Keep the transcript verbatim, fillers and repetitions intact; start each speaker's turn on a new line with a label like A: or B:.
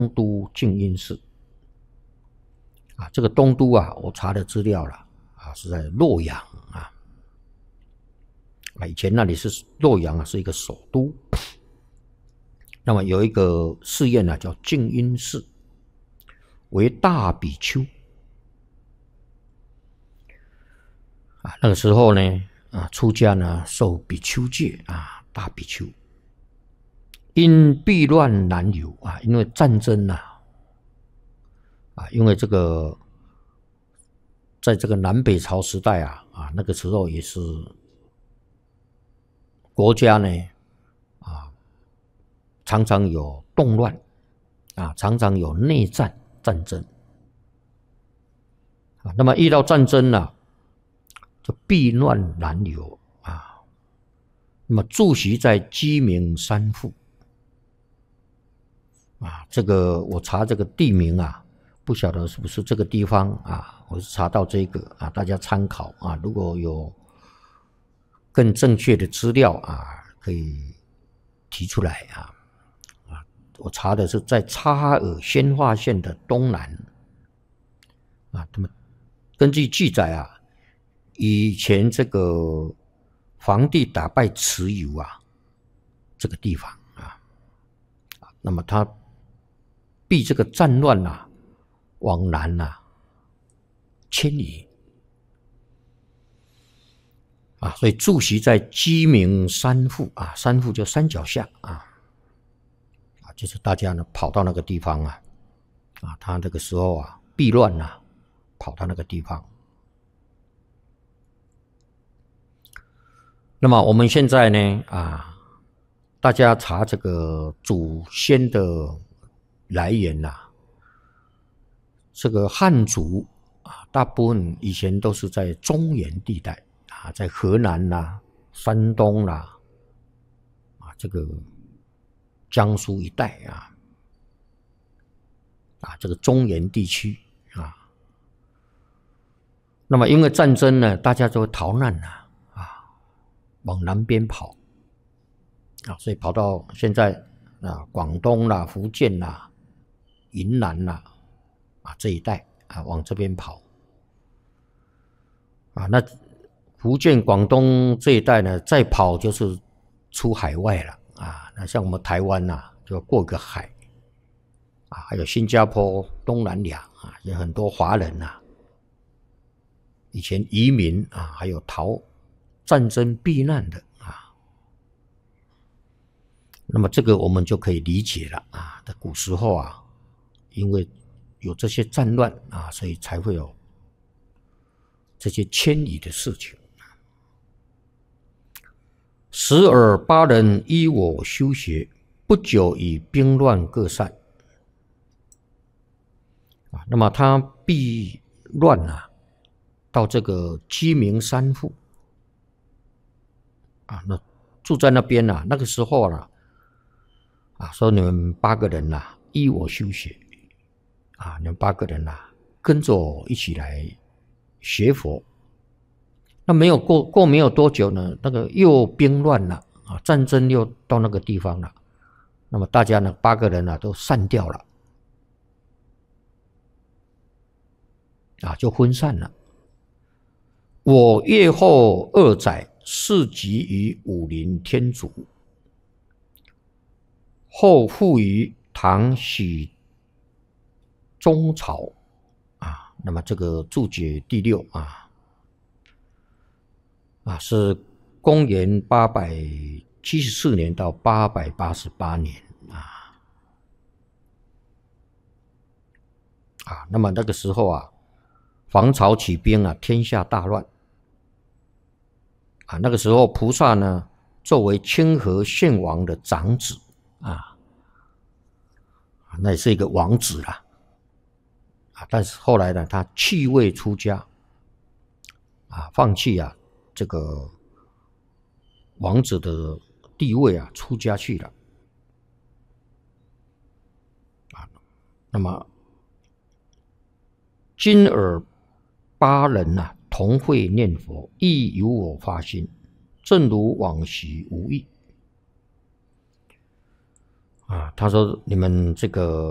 A: 东都静音寺啊。这个东都啊，我查的资料了啊，是在洛阳啊。啊，以前那里是洛阳啊，是一个首都。那么有一个寺院呢、啊，叫静音寺，为大比丘啊。那个时候呢，啊，出家呢受比丘戒啊，大比丘。因避乱难游啊，因为战争呐、啊，啊，因为这个，在这个南北朝时代啊，啊，那个时候也是国家呢，啊，常常有动乱，啊，常常有内战战争，啊，那么遇到战争呢、啊，就避乱难游啊。那么驻席在鸡鸣山腹。啊，这个我查这个地名啊，不晓得是不是这个地方啊，我是查到这个啊，大家参考啊，如果有更正确的资料啊，可以提出来啊。啊，我查的是在察哈尔宣化县的东南啊。那么根据记载啊，以前这个皇帝打败蚩尤啊，这个地方啊，那么他避这个战乱啊，往南啊迁移啊，所以驻席在鸡鸣山腹啊，山腹就山脚下啊，啊，就是大家呢跑到那个地方啊，啊，他那个时候啊避乱啊，跑到那个地方。那么我们现在呢啊，大家查这个祖先的来源呐、啊，这个汉族啊，大部分以前都是在中原地带啊，在河南啦、啊、山东啦、啊，啊，这个江苏一带啊，啊，这个中原地区啊。那么因为战争呢，大家都逃难啊，啊，往南边跑啊，所以跑到现在啊，广东啦、福建啦、云南啦。啊，这一带啊，往这边跑啊，那福建、广东这一带呢，再跑就是出海外了啊。那像我们台湾呐、啊，就过个海啊，还有新加坡、东南亚啊，有很多华人呐、啊，以前移民啊，还有逃战争避难的啊。那么这个我们就可以理解了啊。在古时候啊，因为有这些战乱啊，所以才会有这些迁移的事情。时而巴人依我修学，不久以兵乱各散。啊，那么他避乱啊，到这个鸡鸣山腹啊，那住在那边啊，那个时候啊，啊，说你们八个人啊，依我修学。啊，你们八个人啊，跟着我一起来学佛。那没有过过没有多久呢，那个又兵乱了啊，战争又到那个地方了。那么大家呢，八个人啊都散掉了，啊，就分散了。我越后二载，世集于武林天竺，后复于唐许中朝啊，那么这个注解第六啊，啊是公元八百七十四年到八百八十八年啊啊，那么那个时候啊，黄巢起兵啊，天下大乱啊，那个时候菩萨呢，作为清河县王的长子啊，那也是一个王子啦。但是后来呢，他弃位出家，啊，放弃啊这个王子的地位啊，出家去了，啊，那么今尔八人啊，同会念佛，亦由我发心，正如往昔无异。啊，他说你们这个。